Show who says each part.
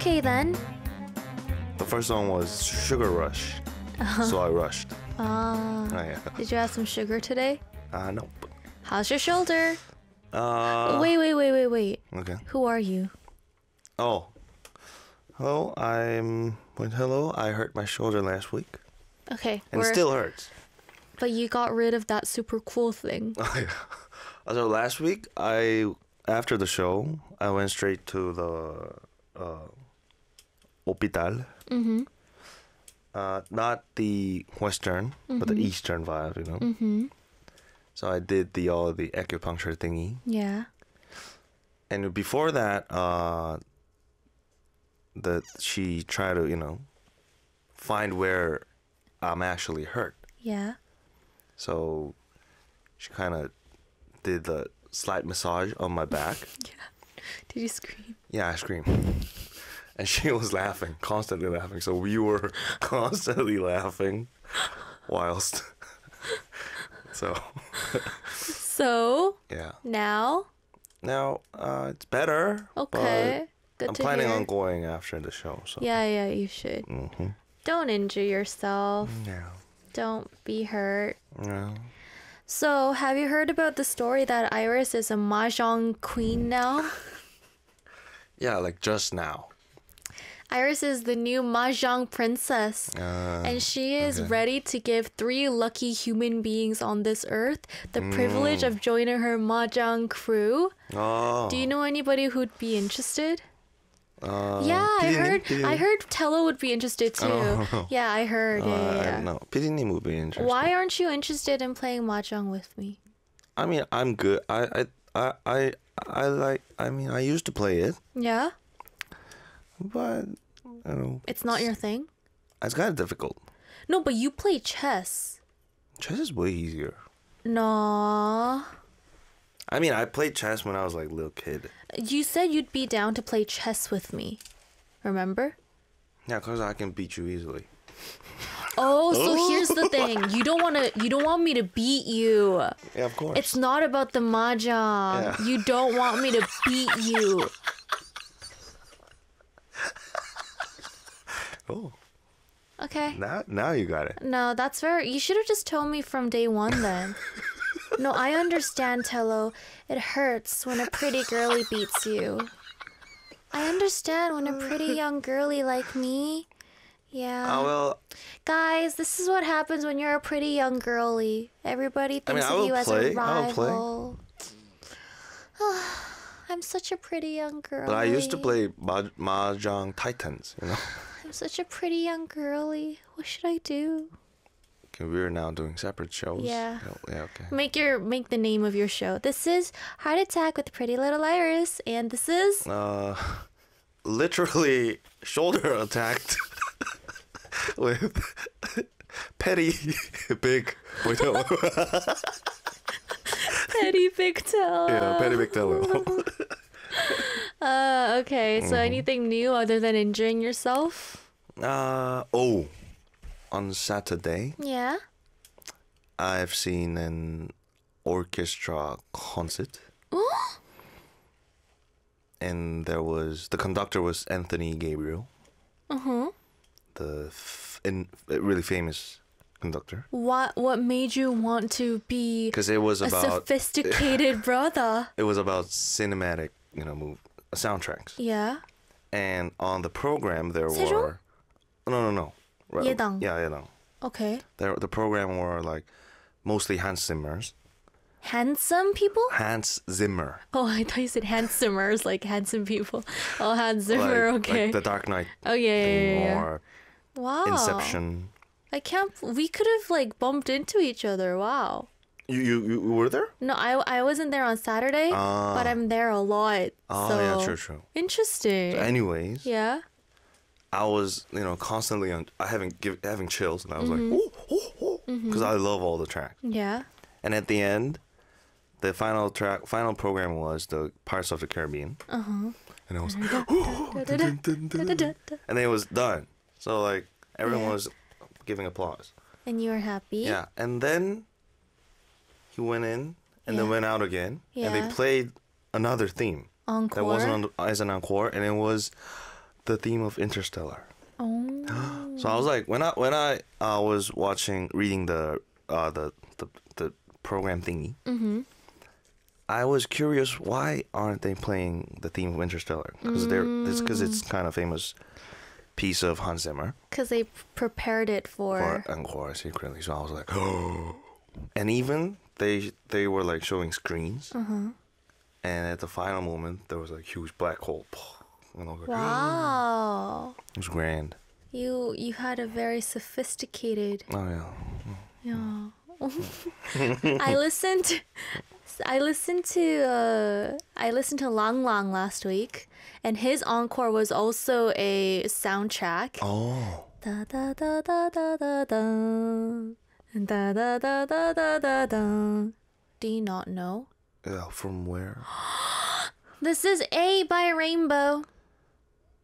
Speaker 1: Okay then.
Speaker 2: The first song was Sugar Rush. So I rushed.
Speaker 1: Ah.
Speaker 2: Oh, yeah.
Speaker 1: Did you have some sugar today?
Speaker 2: Nope.
Speaker 1: How's your shoulder?
Speaker 2: Wait.
Speaker 1: Wait.
Speaker 2: Okay.
Speaker 1: Who are you?
Speaker 2: Oh. Hello, I hurt my shoulder last week.
Speaker 1: Okay.
Speaker 2: And it still hurts.
Speaker 1: But you got rid of that super cool thing.
Speaker 2: So last week, after the show, I went straight to the hospital.
Speaker 1: Mm-hmm.
Speaker 2: Not the Western, but the Eastern vibe, you know.
Speaker 1: Mm-hmm.
Speaker 2: So I did the acupuncture thingy.
Speaker 1: Yeah.
Speaker 2: And before that, she tried to, find where I'm actually hurt.
Speaker 1: Yeah.
Speaker 2: So she kind of did the slight massage on my back.
Speaker 1: Yeah. Did you scream?
Speaker 2: Yeah, I screamed. And she was laughing, constantly laughing. So we were constantly laughing whilst. So.
Speaker 1: So.
Speaker 2: Yeah.
Speaker 1: Now
Speaker 2: it's better.
Speaker 1: Okay. Good
Speaker 2: I'm
Speaker 1: to
Speaker 2: planning
Speaker 1: hear.
Speaker 2: on going after the show. So.
Speaker 1: Yeah, you should.
Speaker 2: Mm-hmm.
Speaker 1: Don't injure yourself.
Speaker 2: Yeah.
Speaker 1: Don't be hurt.
Speaker 2: Yeah.
Speaker 1: So, have you heard about the story that Iris is a mahjong queen now?
Speaker 2: Yeah, like just now.
Speaker 1: Iris is the new mahjong princess. And she is ready to give 3 lucky human beings on this earth the privilege of joining her mahjong crew.
Speaker 2: Oh.
Speaker 1: Do you know anybody who'd be interested? Yeah,
Speaker 2: 피디님?
Speaker 1: I heard Tello would be interested too.
Speaker 2: Oh.
Speaker 1: Yeah, I heard. Yeah.
Speaker 2: No, 피디님 would be interested.
Speaker 1: Why aren't you interested in playing mahjong with me?
Speaker 2: I mean, I'm good. I used to play it,
Speaker 1: Yeah?
Speaker 2: but
Speaker 1: It's not your thing?
Speaker 2: it's kind of difficult.
Speaker 1: No, but you play chess.
Speaker 2: Chess is way easier.
Speaker 1: No.
Speaker 2: I mean, I played chess when I was like a little kid.
Speaker 1: You said you'd be down to play chess with me. Remember?
Speaker 2: Yeah, because I can beat you easily.
Speaker 1: Oh, so here's the thing. You don't want me to beat you.
Speaker 2: Yeah, of course.
Speaker 1: It's not about the mahjong.
Speaker 2: Yeah.
Speaker 1: You don't want me to beat you.
Speaker 2: Oh,
Speaker 1: Okay.
Speaker 2: now you got it.
Speaker 1: No, that's very... You should have just told me from day one then. No, I understand, Tello. It hurts when a pretty girlie beats you. I understand when a pretty young girlie like me... Yeah.
Speaker 2: Oh, well,
Speaker 1: Guys, this is what happens when you're a pretty young girlie. Everybody thinks
Speaker 2: I
Speaker 1: of
Speaker 2: will
Speaker 1: you as
Speaker 2: play.
Speaker 1: a
Speaker 2: I will play.
Speaker 1: rival. I'm such a pretty young girlie.
Speaker 2: but I used to play Mahjong Titans,
Speaker 1: I'm such a pretty young girlie. What should I do?
Speaker 2: Okay, we're now doing separate shows.
Speaker 1: Yeah.
Speaker 2: Yeah, okay.
Speaker 1: Make the name of your show. This is Heart Attack with Pretty Little Iris, and this is
Speaker 2: Literally shoulder attacked with petty big Boitello.
Speaker 1: Petty Big Tello.
Speaker 2: Yeah, petty big Tello.
Speaker 1: Okay. So anything new other than injuring yourself?
Speaker 2: On Saturday,
Speaker 1: Yeah.
Speaker 2: I've seen an orchestra concert. And the conductor was Anthony Gabriel. The really famous conductor.
Speaker 1: What made you want to be
Speaker 2: Because it was
Speaker 1: a
Speaker 2: about
Speaker 1: sophisticated brother?
Speaker 2: it was about cinematic, soundtracks.
Speaker 1: Yeah.
Speaker 2: And on the program there
Speaker 1: 세종?
Speaker 2: were no.
Speaker 1: 예당.
Speaker 2: Yeah, 예당.
Speaker 1: Okay.
Speaker 2: The program were like mostly Hans Zimmer's.
Speaker 1: Handsome people?
Speaker 2: Hans Zimmer.
Speaker 1: Oh, I thought you said handsomers, like handsome people. Oh, Hans Zimmer, okay.
Speaker 2: Like the Dark Knight
Speaker 1: Oh, yeah.
Speaker 2: or
Speaker 1: Wow.
Speaker 2: Inception.
Speaker 1: We could have bumped into each other. Wow.
Speaker 2: You were there?
Speaker 1: No, I wasn't there on Saturday, but I'm there a lot.
Speaker 2: Oh,
Speaker 1: so
Speaker 2: yeah, true.
Speaker 1: Interesting.
Speaker 2: So anyways,
Speaker 1: Yeah.
Speaker 2: I was, constantly having chills, and I was like, because I love all the tracks.
Speaker 1: Yeah.
Speaker 2: And at the end, the final program was the Pirates of the Caribbean. And it was, and then it was done. So everyone was giving applause.
Speaker 1: And you were happy?
Speaker 2: Yeah, and then he went in and then went out again, and
Speaker 1: Yeah.
Speaker 2: they played another theme
Speaker 1: Encore?
Speaker 2: that wasn't as an encore, and it was the theme of Interstellar.
Speaker 1: Oh.
Speaker 2: So I was like, when I was reading the program thingy, I was curious, why aren't they playing the theme of Interstellar? Because it's kind of famous piece of Hans Zimmer
Speaker 1: Because they prepared it
Speaker 2: for Encore secretly. So I was like, oh. And even they were like showing screens, and at the final moment there was like huge black hole. And I was like,
Speaker 1: Wow.
Speaker 2: it was grand.
Speaker 1: You had a very sophisticated.
Speaker 2: Oh yeah.
Speaker 1: Yeah. I listened to Lang Lang last week, and his encore was also a soundtrack.
Speaker 2: Oh.
Speaker 1: Da da da da da da da. Da da da da da da da. Do you not know?
Speaker 2: Yeah. From where?
Speaker 1: This is A by Rainbow.